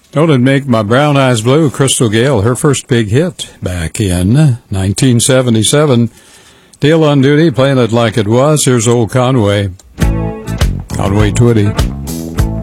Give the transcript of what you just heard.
Don't It Make My Brown Eyes Blue, Crystal Gayle, her first big hit back in 1977. Dale on Duty, playing it like it was. Here's old Conway. Conway Twitty.